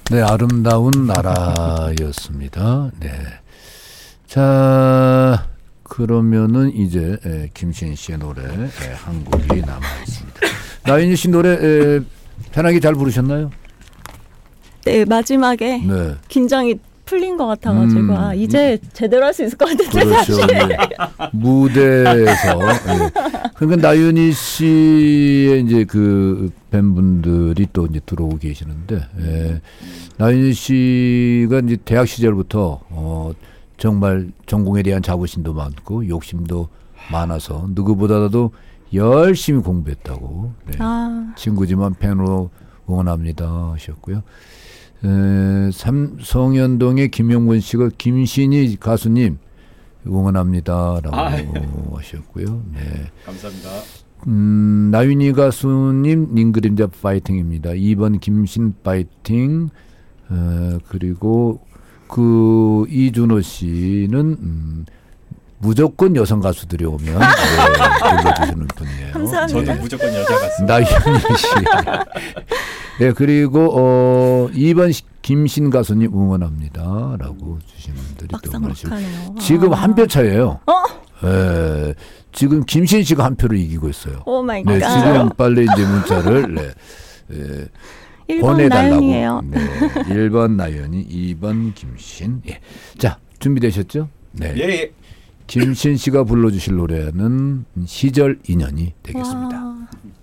네, 아름다운 나라였습니다. 네. 자, 그러면은 이제 김신 씨의 노래 한 곡이 남아 있습니다. 나윤희 씨 노래 편하게 잘 부르셨나요? 네, 마지막에 네. 긴장이 풀린 것 같아가지고 이제 제대로 할 수 있을 것 같은데 그렇죠. 사실. 네. 무대에서 그러니까 나윤희 씨의 이제 그 팬분들이 또 이제 들어오고 계시는데 나윤희 씨가 이제 대학 시절부터 정말 전공에 대한 자부심도 많고 욕심도 많아서 누구보다도 열심히 공부했다고 친구지만 팬으로 응원합니다 하셨고요. 삼성현동의 김영권 씨가 김신희 가수님 응원합니다라고 하셨고요. 네. 감사합니다. 나윤희 가수님 닝그림자 파이팅입니다. 2번 김신 파이팅. 그리고 그 이준호 씨는 무조건 여성 가수들이 오면 불러주시는 분이에요. 감사합니다. 저도 무조건 여자 가수. 나윤희 씨. 네, 그리고 2번 김신 가수님 응원합니다라고 주시는 분들이 또 많으시고 지금 한 표 차예요. 네, 지금 김신 씨가 한 표를 이기고 있어요. 오 마이 네, 갓. 지금 빨리 이제 문자를 1번 보내달라고. 나연이에요. 네, 1번 나연이, 2번 김신. 예. 자, 준비되셨죠? 네. 예. 김신 씨가 불러주실 노래는 시절 인연이 되겠습니다. 와.